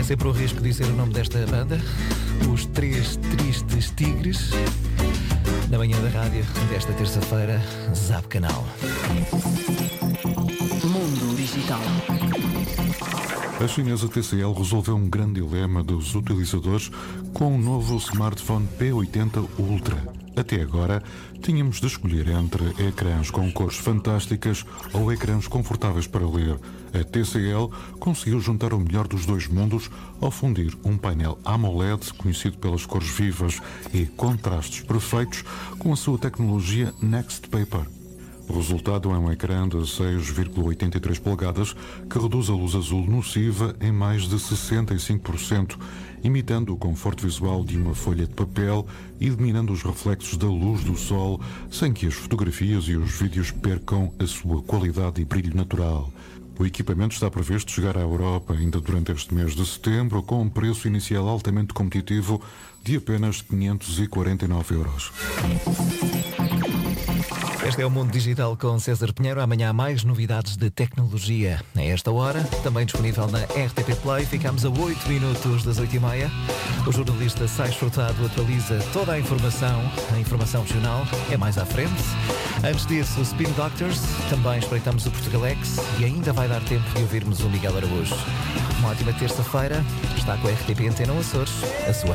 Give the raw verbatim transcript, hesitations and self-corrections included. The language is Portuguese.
sempre o risco de dizer o nome desta banda, os Três Tristes Tigres. Na manhã da rádio desta terça-feira, Zap Canal. Mundo Digital. A chinesa T C L resolveu um grande dilema dos utilizadores com o novo smartphone P oitenta Ultra. Até agora, tínhamos de escolher entre ecrãs com cores fantásticas ou ecrãs confortáveis para ler. A T C L conseguiu juntar o melhor dos dois mundos ao fundir um painel AMOLED, conhecido pelas cores vivas e contrastes perfeitos, com a sua tecnologia Next Paper. O resultado é um ecrã de seis vírgula oitenta e três polegadas que reduz a luz azul nociva em mais de sessenta e cinco por cento, imitando o conforto visual de uma folha de papel e eliminando os reflexos da luz do sol, sem que as fotografias e os vídeos percam a sua qualidade e brilho natural. O equipamento está previsto chegar à Europa ainda durante este mês de setembro, com um preço inicial altamente competitivo de apenas quinhentos e quarenta e nove euros. Este é o Mundo Digital com César Pinheiro. Amanhã há mais novidades de tecnologia. A esta hora, também disponível na R T P Play. Ficamos a oito minutos das oito e meia. O jornalista Sais Furtado atualiza toda a informação. A informação regional é mais à frente. Antes disso, o Spin Doctors. Também espreitamos o Portugalex e ainda vai dar tempo de ouvirmos o Miguel Araújo. Uma ótima terça-feira. Está com a R T P Antena Açores, a sua